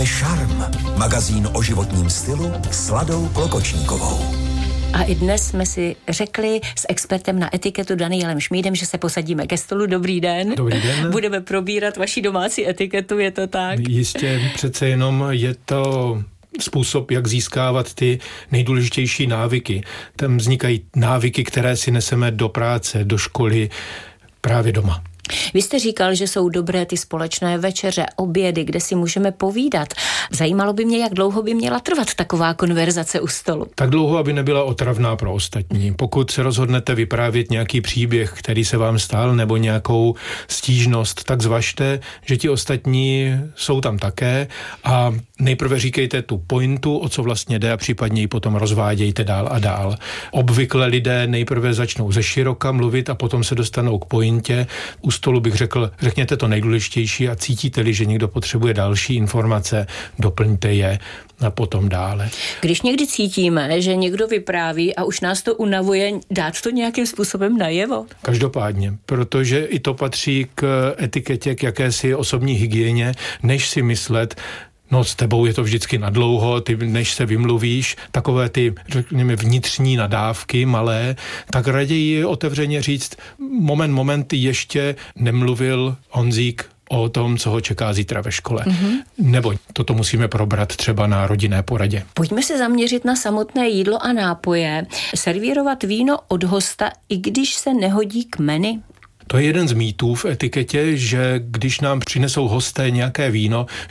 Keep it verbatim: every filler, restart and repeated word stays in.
Posloucháte Šarm, magazín o životním stylu s Ladou Klokočníkovou. A i dnes jsme si řekli s expertem na etiketu Danielem Šmídem, že se posadíme ke stolu. Dobrý den. Dobrý den. Budeme probírat vaši domácí etiketu, je to tak? Jistě, přece jenom je to způsob, jak získávat ty nejdůležitější návyky. Tam vznikají návyky, které si neseme do práce, do školy, právě doma. Vy jste říkal, že jsou dobré ty společné večeře, obědy, kde si můžeme povídat. Zajímalo by mě, jak dlouho by měla trvat taková konverzace u stolu. Tak dlouho, aby nebyla otravná pro ostatní. Pokud se rozhodnete vyprávět nějaký příběh, který se vám stal, nebo nějakou stížnost, tak zvažte, že ti ostatní jsou tam také a nejprve říkejte tu pointu, o co vlastně jde a případně ji potom rozvádějte dál a dál. Obvykle lidé nejprve začnou ze široka mluvit a potom se dostanou k pointě. U stolu bych řekl, řekněte to nejdůležitější a cítíte-li, že někdo potřebuje další informace, doplňte je a potom dále. Když někdy cítíme, že někdo vypráví a už nás to unavuje, dát to nějakým způsobem najevo? Každopádně, protože i to patří k etiketě, k jakési osobní hygieně, než si myslet, no s tebou je to vždycky nadlouho, ty než se vymluvíš, takové ty, řekněme, vnitřní nadávky malé, tak raději otevřeně říct, moment, moment, ještě nemluvil Honzík o tom, co ho čeká zítra ve škole. Mm-hmm. Nebo toto musíme probrat třeba na rodinné poradě. Pojďme se zaměřit na samotné jídlo a nápoje. Servírovat víno od hosta, i když se nehodí k menu? To je jeden z mýtů v etiketě, že když nám přinesou hosté nějaké víno,